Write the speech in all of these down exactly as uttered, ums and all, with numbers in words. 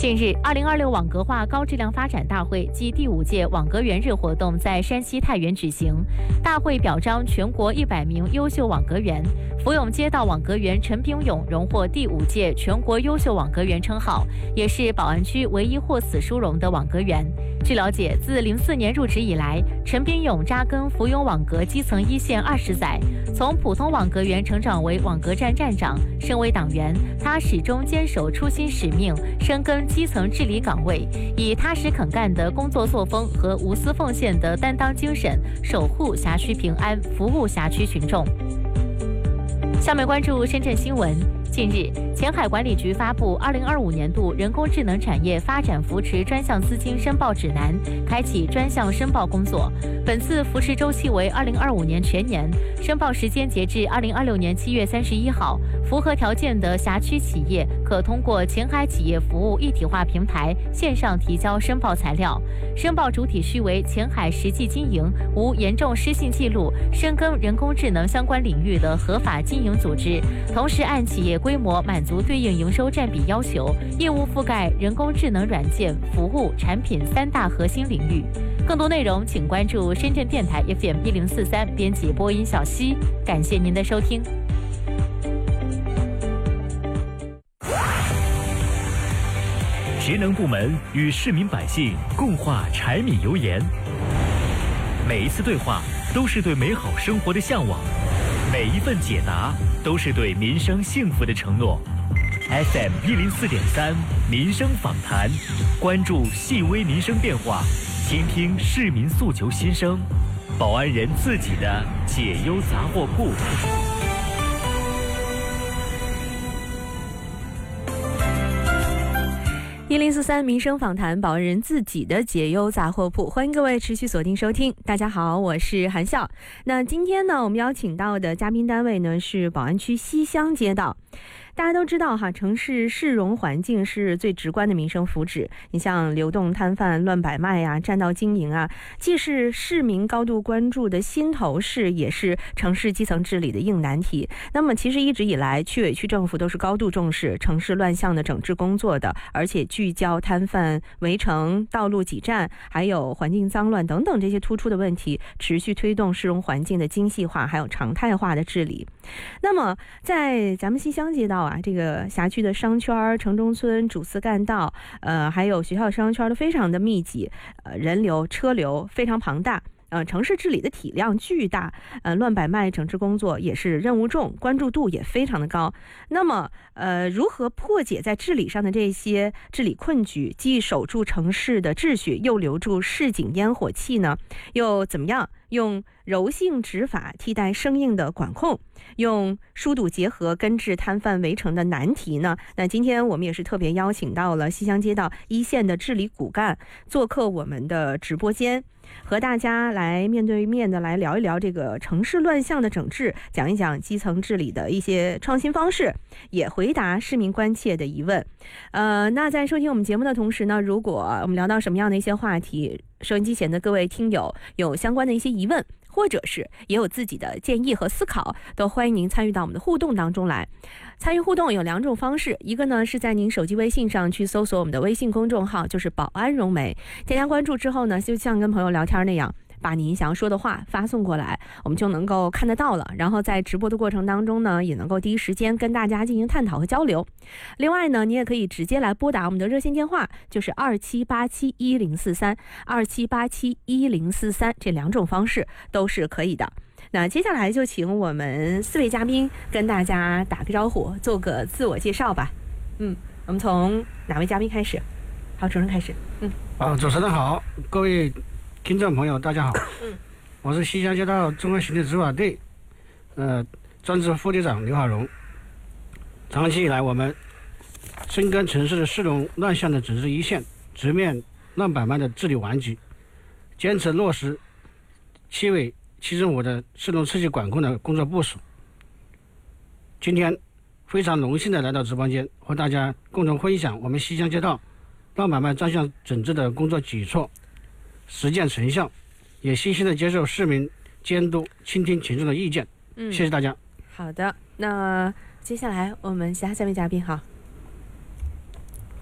近日，二零二六网格化高质量发展大会暨第五届网格员日活动在山西太原举行。大会表彰全国一百名优秀网格员，福永街道网格员陈炳勇荣获第五届全国优秀网格员称号，也是宝安区唯一获此殊荣的网格员。据了解，自零四年入职以来，陈炳勇扎根福永网格基层一线二十载，从普通网格员成长为网格站站长，升为党员。他始终坚守初心使命，深耕基层治理岗位，以踏实肯干的工作作风和无私奉献的担当精神，守护辖区平安，服务辖区群众。下面关注深圳新闻。近日，前海管理局发布二零二五年度人工智能产业发展扶持专项资金申报指南，开启专项申报工作。本次扶持周期为二零二五年全年，申报时间截至二零二六年七月三十一号。符合条件的辖区企业可通过前海企业服务一体化平台线上提交申报材料。申报主体须为前海实际经营、无严重失信记录、深耕人工智能相关领域的合法经营组织，同时按企业规模满足对应营收占比要求，业务覆盖人工智能软件、服务、产品三大核心领域。更多内容请关注深圳电台 F M 一零四三，编辑播音小溪。感谢您的收听。 职能部门与市民百姓共话柴米油盐，每一次对话都是对美好生活的向往，每一份解答都是对民生幸福的承诺。F M 一零四点三民生访谈，关注细微民生变化，倾听市民诉求心声，保安人自己的解忧杂货铺。 一零四三民生访谈，保安人自己的解忧杂货铺，欢迎各位持续锁定收听。大家好，我是韩笑。那今天呢，我们邀请到的嘉宾单位呢是宝安区西乡街道。大家都知道哈，城市市容环境是最直观的民生福祉。你像流动摊贩、乱摆卖啊、占道经营啊，既是市民高度关注的心头事，也是城市基层治理的硬难题。那么，其实一直以来，区委区政府都是高度重视城市乱象的整治工作的，而且聚焦摊贩围城、道路挤占，还有环境脏乱等等这些突出的问题，持续推动市容环境的精细化还有常态化的治理。那么，在咱们西乡街道啊，这个辖区的商圈、城中村、主次干道，呃，还有学校商圈都非常的密集，呃，人流、车流非常庞大。呃，城市治理的体量巨大，呃，乱摆卖整治工作也是任务重，关注度也非常的高。那么，呃，如何破解在治理上的这些治理困局，既守住城市的秩序，又留住市井烟火气呢？又怎么样用柔性执法替代生硬的管控，用疏堵结合根治摊贩围城的难题呢？那今天我们也是特别邀请到了西乡街道一线的治理骨干做客我们的直播间，和大家来面对面的来聊一聊这个城市乱象的整治，讲一讲基层治理的一些创新方式，也回答市民关切的疑问。呃，那在收听我们节目的同时呢，如果我们聊到什么样的一些话题，收音机前的各位听友有相关的一些疑问，或者是也有自己的建议和思考，都欢迎您参与到我们的互动当中来。参与互动有两种方式，一个呢是在您手机微信上去搜索我们的微信公众号，就是保安融媒，添加关注之后呢，就像跟朋友聊天那样，把您想要说的话发送过来，我们就能够看得到了。然后在直播的过程当中呢，也能够第一时间跟大家进行探讨和交流。另外呢，你也可以直接来拨打我们的热线电话，就是二七八七一零四三，二七八七一零四三，这两种方式都是可以的。那接下来就请我们四位嘉宾跟大家打个招呼，做个自我介绍吧。嗯，我们从哪位嘉宾开始？好，主任开始。嗯， 啊，主持人好，各位听众朋友大家好。嗯，我是西乡街道综合行政执法队，呃，专职副队长刘海荣。长期以来，我们深耕城市的市容乱象的整治一线，直面乱摆卖的治理顽疾，坚持落实区委区政府的市容秩序管控的工作部署。今天非常荣幸的来到直播间，和大家共同分享我们西乡街道乱摆卖专项整治的工作举措、实践成效，也细心的接受市民监督，倾听群众的意见。嗯，谢谢大家。 好的，那接下来我们下下位嘉宾哈。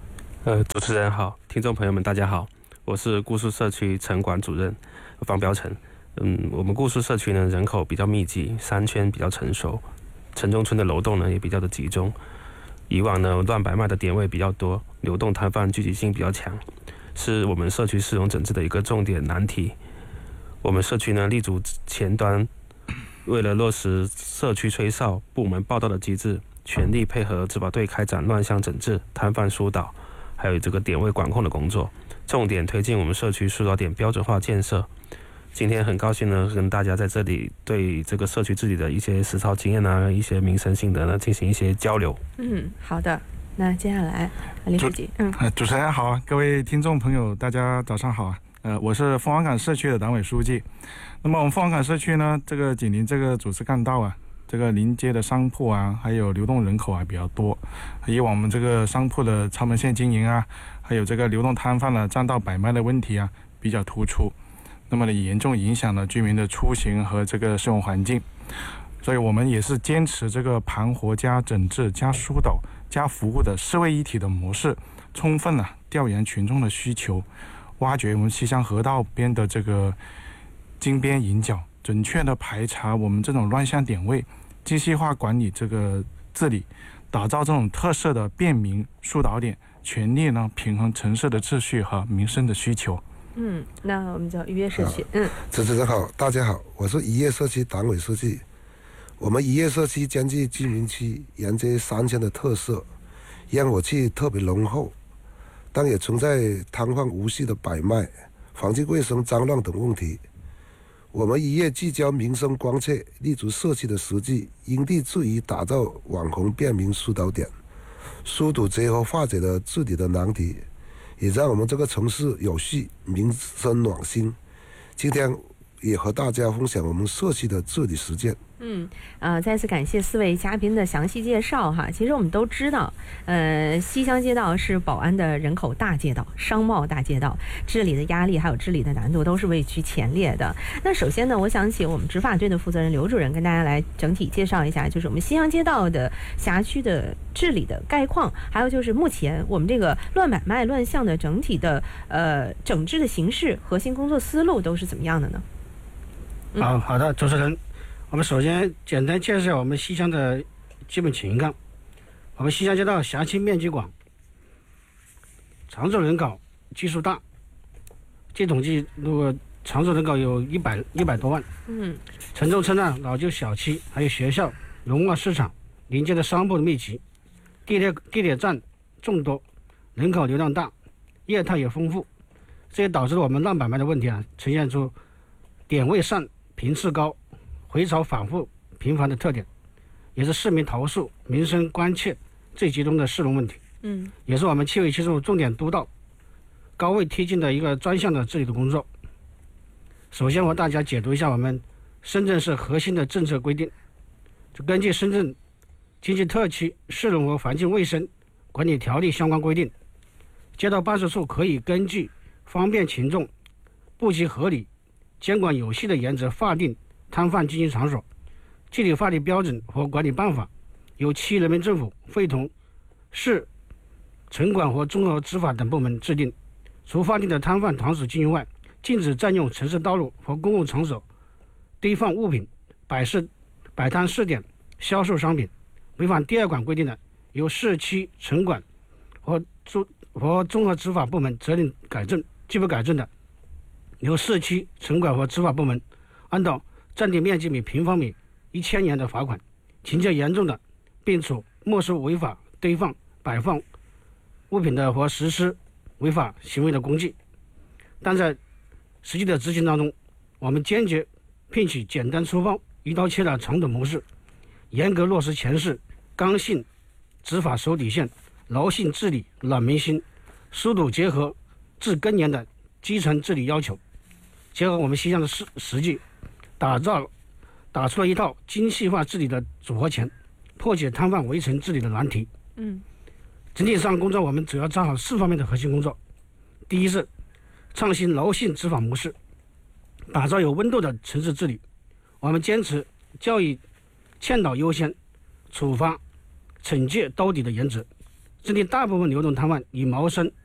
呃，主持人好，听众朋友们大家好，我是姑苏社区城管主任方标成。嗯，我们姑苏社区呢人口比较密集，商圈比较成熟，城中村的楼栋呢也比较的集中。以往呢乱摆卖的点位比较多，流动摊贩聚集性比较强，是我们社区市容整治的一个重点难题。我们社区呢立足前端，为了落实社区吹哨、部门报到的机制，全力配合执法队开展乱象整治、摊贩疏导，还有这个点位管控的工作，重点推进我们社区疏导点标准化建设。今天很高兴呢，跟大家在这里对这个社区治理的一些实操经验啊，一些民生心得呢进行一些交流。 嗯，好的。那接下来林书记，嗯， 呃，主持人好，各位听众朋友，大家早上好啊。呃，我是凤凰岗社区的党委书记。那么我们凤凰岗社区呢，这个紧邻这个主次干道啊，这个临街的商铺啊，还有流动人口啊比较多。以往我们这个商铺的超门线经营啊，还有这个流动摊贩的占道摆卖的问题啊比较突出，那么呢严重影响了居民的出行和这个生活环境。所以我们也是坚持这个盘活加整治加疏导加服务的四位一体的模式，充分啊调研群众的需求，挖掘我们西乡河道边的这个金边银角，准确的排查我们这种乱象点位，精细化管理这个治理，打造这种特色的便民疏导点，全力呢平衡城市的秩序和民生的需求。 嗯，那我们叫渔业社区。嗯， 主持人好，大家好，我是渔业社区党委书记。我们渔业社区兼具居民区沿街商圈的特色，烟火气特别浓厚，但也存在摊贩无序的摆卖、环境卫生脏乱等问题。我们渔业聚焦民生关切，立足社区的实际，因地制宜打造网红便民疏导点，疏堵结合化解了治理的难题，也让我们这个城市有序、民生暖心。今天也和大家分享我们社区的治理实践。 嗯，呃，再次感谢四位嘉宾的详细介绍哈。其实我们都知道，呃，西乡街道是宝安的人口大街道、商贸大街道，治理的压力还有治理的难度都是位居前列的。那首先呢，我想请我们执法队的负责人刘主任跟大家来整体介绍一下，就是我们西乡街道的辖区的治理的概况，还有就是目前我们这个乱买卖、乱象的整体的呃整治的形式、核心工作思路都是怎么样的呢？ 嗯、好好的，主持人。我们首先简单介绍一下我们西乡的基本情况。我们西乡街道辖区面积广，常住人口基数大，据统计，如果常住人口有一百一百多万。嗯，城中村呢，老旧小区，还有学校、农贸市场，临街的商铺密集，地铁地铁站众多，人口流量大，业态也丰富，这也导致了我们乱摆卖的问题啊，呈现出点位上频次高、回潮反复频繁的特点，也是市民投诉、民生关切最集中的市容问题。嗯，也是我们七委七中重点督导、高位推进的一个专项的治理的工作。首先和大家解读一下我们深圳市核心的政策规定。就根据深圳经济特区市容和环境卫生管理条例相关规定，街道办事处可以根据方便群众、布局合理、监管有序的原则划定摊贩经营场所，具体法律标准和管理办法由区人民政府会同市城管和综合执法等部门制定。除法定的摊贩场所经营外，禁止占用城市道路和公共场所堆放物品、摆设摆摊试点、销售商品。违反第二款规定的，由市区城管和综和综合执法部门责任改正；拒不改正的，由市区城管和执法部门按照占地面积每平方米一千元的罚款，情节严重的，并处没收违法堆放、摆放物品的和实施违法行为的公记。但在实际的执行当中，我们坚决摒取简单粗暴、一刀切的传统模式，严格落实前市刚性执法守底线、柔性治理暖民心、疏堵结合治根源的基层治理要求，结合我们西乡的实实际，打造打出了一套精细化治理的组合拳，破解摊贩围城治理的难题。嗯，整体上工作我们主要抓好四方面的核心工作。第一是创新柔性执法模式，打造有温度的城市治理。我们坚持教育劝导优先、处罚惩戒兜底的原则， 这里大部分流动摊贩以谋生，